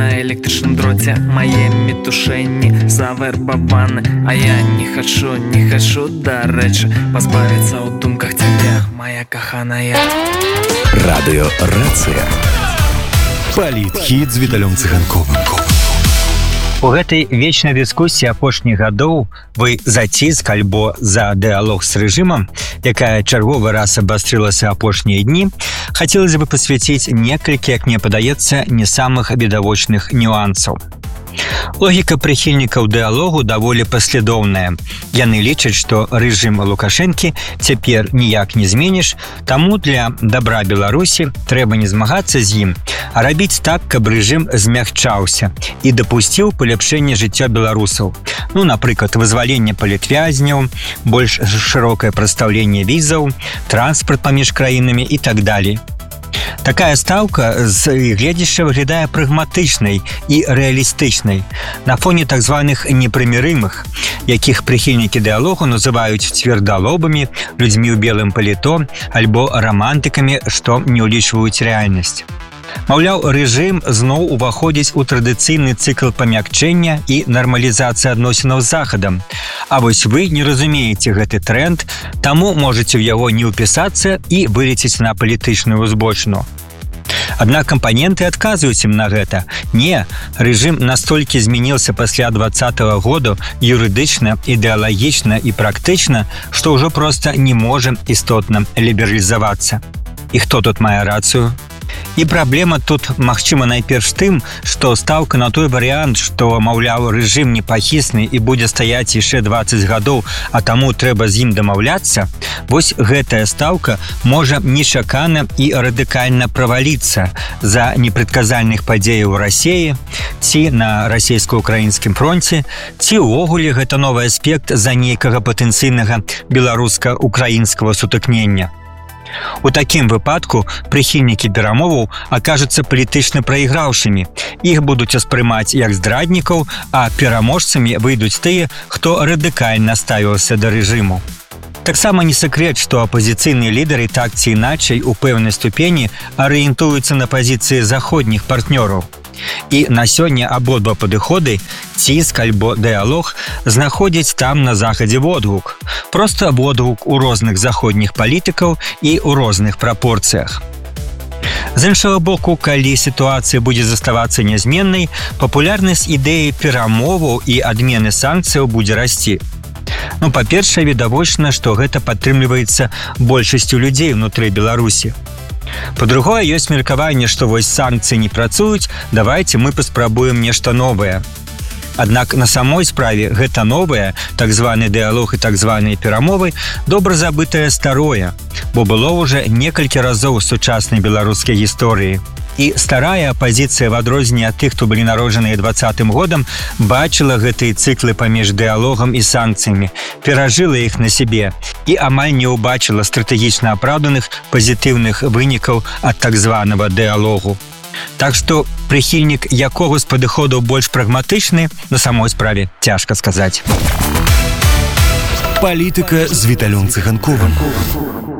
на электрычным дроце, мае метушэнні завербаваны. А я не хочу, дарэчы, пазбавіцца ў думках цябе, моя каханая. Радыё Рацыя. Палітхіт з Віталём Цыганковым. У гэтай вечнай дыскусіі апошніх гадоў вы за ціск альбо за дыалог з рэжымам, якая чарговы раз абастрылася апошнія дні, хацелася бы пасвяціць некалькі, як мне падаецца, не самых відавочных нюансаў. Логіка прыхільнікаў дыалогу даволі паслядоўная. Яны лічаць, што рэжым Лукашэнкі цяпер ніяк не зменіш, таму для дабра Беларусі трэба не змагацца з ім, а рабіць так, каб рэжым змягчаўся і дапусціў паляпшэнне жыцця беларусаў. Напрыклад, вызваленне палітвязняў, больш шырокае прадстаўленне візаў, транспарт паміж краінамі і так далей. Такая стаўка з гледзяшча выглядае прагматычнай і рэалістычнай на фоне так званых непрымірымых, якіх прыхільнікі дыалогу называюць цвердалобамі, людзьмі ў белым паліто альбо рамантыкамі, што не ўлічваюць рэальнасць. Маўляў, рэжым зноў уваходзіць у традыцыйны цыкл памякчэння і нармалізацыі адносінаў з Захадам. А вось вы не разумееце гэты тренд, таму можаце ў яго не ўпісацца і вылецець на палітычную узбочыну. Аднак кампаненты адказваюць ім на гэта. Не, рэжым настолькі змяніўся пасля 2020 году юрыдычна, ідэалагічна і практычна, што ўжо проста не можа істотна лібералізавацца. І хто тут мае рацыю? І праблема тут, магчыма, найперш тым, што стаўка на той варыянт, што, маўляў, рэжым непахісны і будзе стаяць яшчэ 20 гадоў, а таму трэба з ім дамаўляцца, вось гэтая стаўка можа нечакана і радыкальна праваліцца з-за непрадказальных падзеяў у Расіі, ці на расійска-украінскім фронце, ці ўвогуле гэта новы аспект з-за нейкага патэнцыйнага беларуска-украінскага сутыкнення. У такім выпадку прыхільнікі перамоваў акажуцца палітычна прайграўшымі. Іх будуць успрымаць як здраднікаў, а пераможцамі выйдуць тыя, хто радыкальна ставіўся да рэжыму. Таксама не сакрэт, што апазіцыйныя лідары так ці іначай у пэўнай ступені арыентуюцца на пазіцыі заходніх партнёраў. І на сёння абодва падыходы, ціск альбо дыалог, знаходзяць там на захадзе водгук. Проста водгук у розных заходніх палітыкаў і ў розных прапорцыях. З іншага боку, калі сітуацыя будзе заставацца нязменнай, папулярнасць ідэі перамоваў і адмены санкцыяў будзе расці. Па-першае, відавочна, што гэта падтрымліваецца большасцю людзей ўнутры Беларусі. Па-другое, ёсць меркаванне, што вось санкцыі не працуюць, давайце мы паспрабуем нешта новае. Аднак на самой справе гэта новае, так званы дыалог і так званыя перамовы, добра забытае старое, бо было ўжо некалькі разоў у сучаснай беларускай гісторыі. І старая апазіцыя в адрозненне ад тых, хто былі народжаныя 20-м годам, бачыла гэтыя цыклы паміж дыалогам і санкцыямі, перажыла іх на сябе і амаль не ўбачыла стратэгічна апраўданых пазітыўных вынікаў ад так званага дыалогу. Так што прыхільнік якога з падыходаў больш прагматычны, на самой справе цяжка сказаць. Палітыка з Віталём Цыганковым.